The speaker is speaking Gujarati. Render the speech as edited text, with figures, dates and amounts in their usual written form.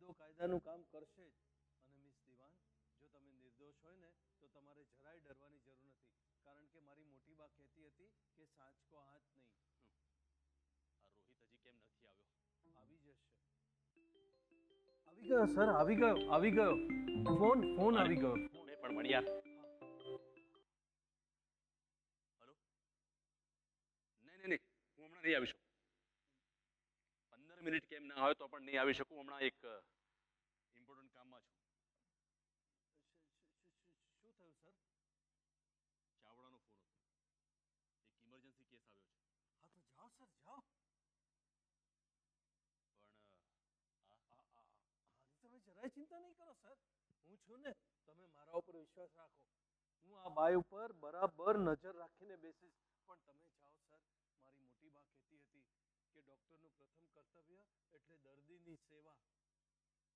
કાયદો કાયદાનું કામ કરશે જ. અને મિસ દિવાન, જો તમે નિર્દોષ હોય ને તો તમારે જરાય ડરવાની જરૂર નથી, કારણ કે મારી મોટી બા કહેતી હતી કે સાચ કો આંચ નહીં. આ રોહિત હજી કેમ નથી આવ્યો? આવી જશે. આવી ગયો સર, આવી ગયો, આવી ગયો. ફોન આવી ગયો. ફોને પણ મળ્યા. હેલો. નહીં, હું હમણાં નહીં આવી શકું. 15 મિનિટ કેમ ના હોય તો પણ નહીં આવી શકું. હમણાં એક ઇમ્પોર્ટન્ટ કામમાં છું. શું થયું સર? ચાવડાનો ફોન હતો. એક ઇમરજન્સી કેસ આવ્યો છે. હા તો જાઓ સર, જાઓ. પણ આની તમે જરાય ચિંતા નહીં કરો સર, હું છું ને. તમે મારા ઉપર વિશ્વાસ રાખો. હું આ બાઈ ઉપર બરાબર નજર રાખીને બેસીશ. પણ તમે જાઓ સર. મારી મોટી બા કહેતી હતી કે ડોક્ટરનું પ્રથમ કર્તવ્ય એટલે દર્દીની સેવા.